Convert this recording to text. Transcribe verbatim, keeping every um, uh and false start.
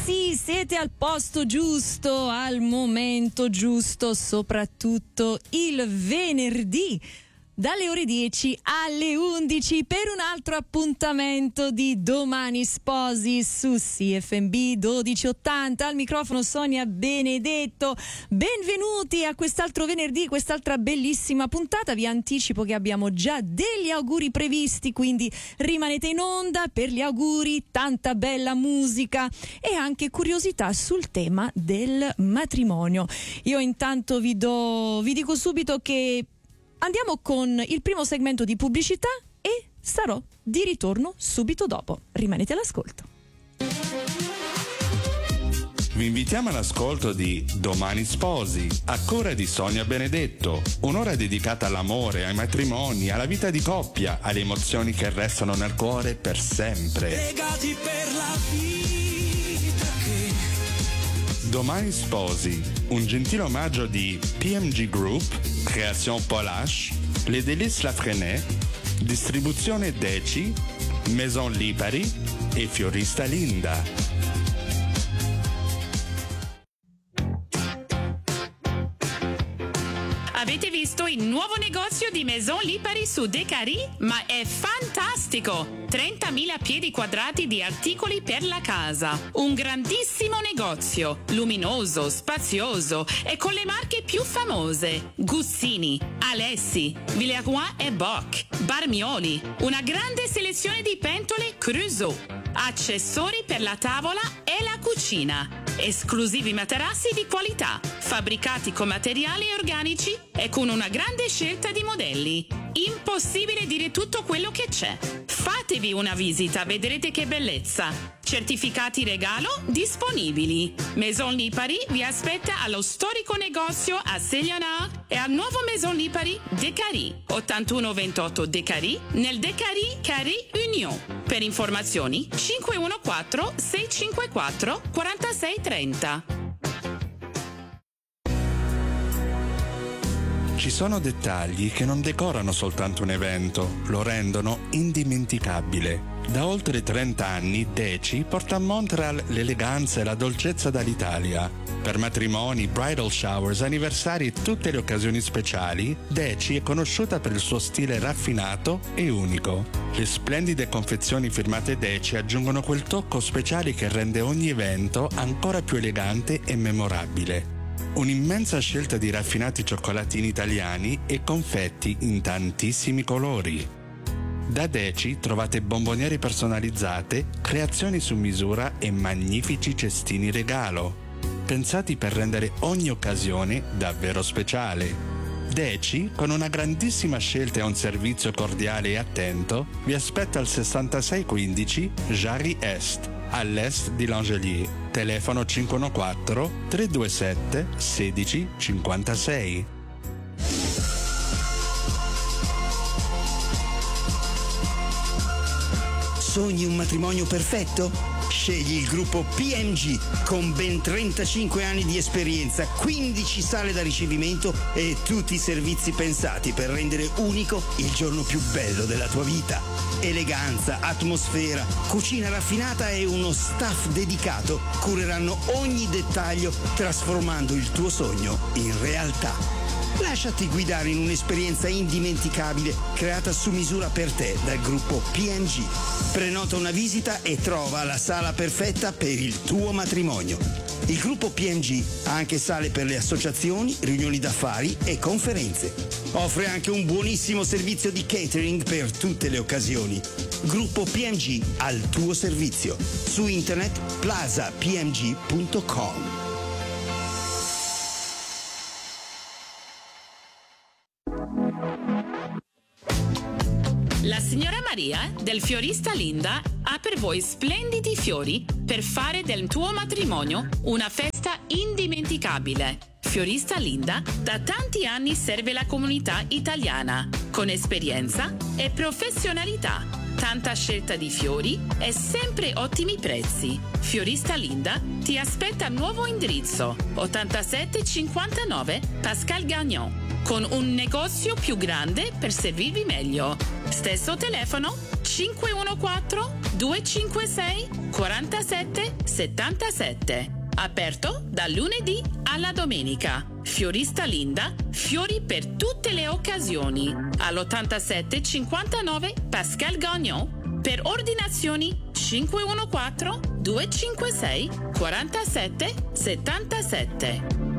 sì, siete al posto giusto, al momento giusto, soprattutto il venerdì dalle ore dieci alle undici per un altro appuntamento di Domani Sposi su C F M B dodici ottanta. Al microfono Sonia Benedetto. Benvenuti a quest'altro venerdì, quest'altra bellissima puntata. Vi anticipo che abbiamo già degli auguri previsti, quindi rimanete in onda per gli auguri, tanta bella musica e anche curiosità sul tema del matrimonio. Io intanto vi do, vi dico subito che andiamo con il primo segmento di pubblicità e sarò di ritorno subito dopo. Rimanete all'ascolto. Vi invitiamo all'ascolto di Domani Sposi, a cura di Sonia Benedetto. Un'ora dedicata all'amore, ai matrimoni, alla vita di coppia, alle emozioni che restano nel cuore per sempre. Legati per la vita che... Domani Sposi, un gentile omaggio di P M G Group, Création Polache, Les Délices Lafresnaye, distribuzione Deci, Maison Lipari e Fiorista Linda. Avete visto il nuovo negozio di Maison Lipari su Decari? Ma è fantastico! trentamila piedi quadrati di articoli per la casa. Un grandissimo negozio, luminoso, spazioso e con le marche più famose. Guzzini, Alessi, Villeroy e Boch, Barmioli. Una grande selezione di pentole Creusot. Accessori per la tavola e la cucina. Esclusivi materassi di qualità, fabbricati con materiali organici e con una grande scelta di modelli. Impossibile dire tutto quello che c'è. Fatevi una visita, vedrete che bellezza. Certificati regalo disponibili. Maison Lipari vi aspetta allo storico negozio a Seglionard e al nuovo Maison Lipari Decari, ottantuno ventotto Decari, nel Decari Cari Union. Per informazioni cinque uno quattro sei cinque quattro quattro sei tre zero. Ci sono dettagli che non decorano soltanto un evento, lo rendono indimenticabile. Da oltre trenta anni Deci porta a Montreal l'eleganza e la dolcezza dall'Italia. Per matrimoni, bridal showers, anniversari e tutte le occasioni speciali, Deci è conosciuta per il suo stile raffinato e unico. Le splendide confezioni firmate Deci aggiungono quel tocco speciale che rende ogni evento ancora più elegante e memorabile. Un'immensa scelta di raffinati cioccolatini italiani e confetti in tantissimi colori. Da Deci trovate bomboniere personalizzate, creazioni su misura e magnifici cestini regalo, pensati per rendere ogni occasione davvero speciale. Deci, con una grandissima scelta e un servizio cordiale e attento, vi aspetta al sessantasei quindici Jarry Est, all'est di L'Angelier. Telefono cinque uno quattro tre due sette uno sei cinque sei. Sogni un matrimonio perfetto? Scegli il gruppo P M G con ben trentacinque anni di esperienza, quindici sale da ricevimento e tutti i servizi pensati per rendere unico il giorno più bello della tua vita. Eleganza, atmosfera, cucina raffinata e uno staff dedicato cureranno ogni dettaglio, trasformando il tuo sogno in realtà. Lasciati guidare in un'esperienza indimenticabile creata su misura per te dal gruppo P M G. Prenota una visita e trova la sala perfetta per il tuo matrimonio. Il gruppo P M G ha anche sale per le associazioni, riunioni d'affari e conferenze. Offre anche un buonissimo servizio di catering per tutte le occasioni. Gruppo P M G al tuo servizio. Su internet plaza p m g punto com. La signora Maria del Fiorista Linda ha per voi splendidi fiori per fare del tuo matrimonio una festa indimenticabile. Fiorista Linda da tanti anni serve la comunità italiana con esperienza e professionalità. Tanta scelta di fiori e sempre ottimi prezzi. Fiorista Linda ti aspetta al nuovo indirizzo ottantasette cinquantanove Pascal Gagnon. con un negozio più grande per servirvi meglio. Stesso telefono cinque uno quattro due cinque sei quattro sette sette sette. Aperto dal lunedì alla domenica. Fiorista Linda, fiori per tutte le occasioni. All'ottantasette cinquantanove Pascal Gagnon. Per ordinazioni cinque uno quattro due cinque sei quattro sette sette sette.